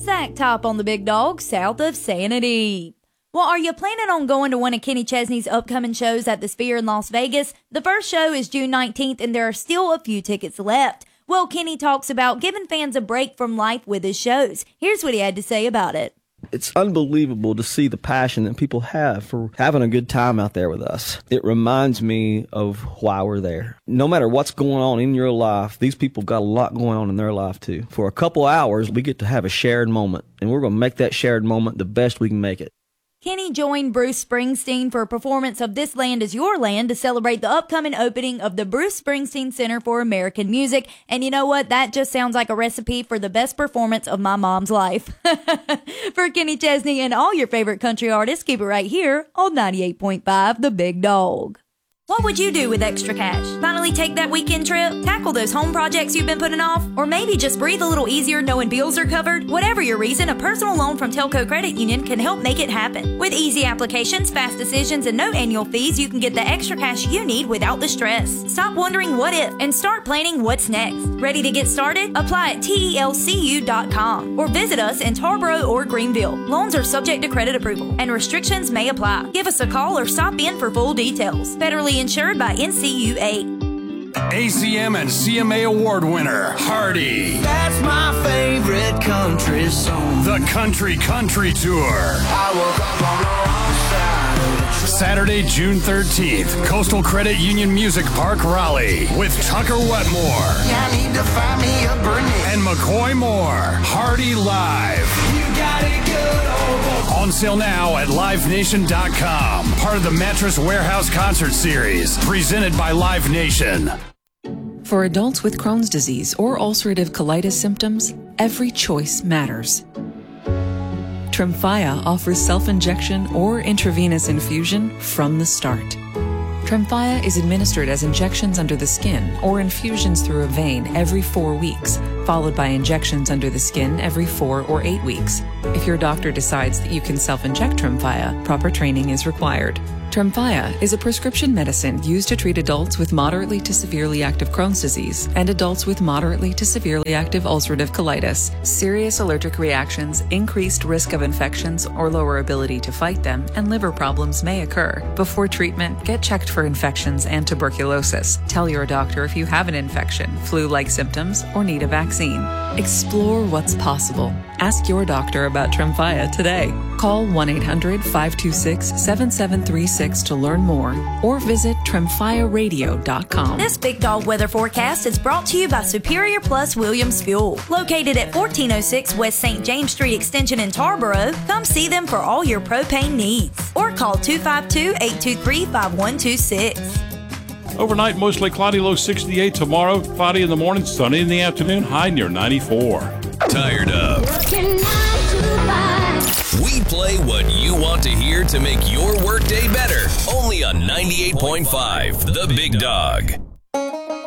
Sack Top on the Big Dog, south of Sanity. Well, are you planning on going to one of Kenny Chesney's upcoming shows at the Sphere in Las Vegas? The first show is June 19th, and there are still a few tickets left. Well, Kenny talks about giving fans a break from life with his shows. Here's what he had to say about it. It's unbelievable to see the passion that people have for having a good time out there with us. It reminds me of why we're there. No matter what's going on in your life, these people got a lot going on in their life too. For a couple hours, we get to have a shared moment, and we're going to make that shared moment the best we can make it. Kenny joined Bruce Springsteen for a performance of This Land Is Your Land to celebrate the upcoming opening of the Bruce Springsteen Center for American Music. And you know what? That just sounds like a recipe for the best performance of my mom's life. For Kenny Chesney and all your favorite country artists, keep it right here on 98.5 The Big Dog. What would you do with extra cash? Finally take that weekend trip? Tackle those home projects you've been putting off? Or maybe just breathe a little easier knowing bills are covered? Whatever your reason, a personal loan from Telco Credit Union can help make it happen. With easy applications, fast decisions, and no annual fees, you can get the extra cash you need without the stress. Stop wondering what if and start planning what's next. Ready to get started? Apply at TELCU.com or visit us in Tarboro or Greenville. Loans are subject to credit approval and restrictions may apply. Give us a call or stop in for full details. Federally insured by NCUA. ACM and CMA award winner, Hardy. That's my favorite country song. The Country Tour. I woke up on the wrong side of the track. Saturday, June 13th, Coastal Credit Union Music Park, Raleigh, with Tucker Wetmore. I need to find me a Bernie. And McCoy Moore. Hardy Live. You got it good, oh boy. On sale now at LiveNation.com. Part of the Mattress Warehouse Concert Series, presented by Live Nation. For adults with Crohn's disease or ulcerative colitis symptoms, every choice matters. Tremfya offers self-injection or intravenous infusion from the start. Tremfya is administered as injections under the skin or infusions through a vein every 4 weeks, followed by injections under the skin every 4 or 8 weeks. If your doctor decides that you can self-inject Tremfya, proper training is required. Tremfya is a prescription medicine used to treat adults with moderately to severely active Crohn's disease and adults with moderately to severely active ulcerative colitis. Serious allergic reactions, increased risk of infections or lower ability to fight them, and liver problems may occur. Before treatment, get checked for infections and tuberculosis. Tell your doctor if you have an infection, flu-like symptoms, or need a vaccine. Explore what's possible. Ask your doctor about Tremfya today. Call 1-800-526-7736 to learn more or visit TremfyaRadio.com. This Big Dog weather forecast is brought to you by Superior Plus Williams Fuel. Located at 1406 West St. James Street Extension in Tarboro, come see them for all your propane needs. Or call 252-823-5126. Overnight, mostly cloudy, low 68. Tomorrow, cloudy in the morning, sunny in the afternoon, high near 94. Tired of? We play what you want to hear to make your workday better. Only on 98.5, The Big Dog.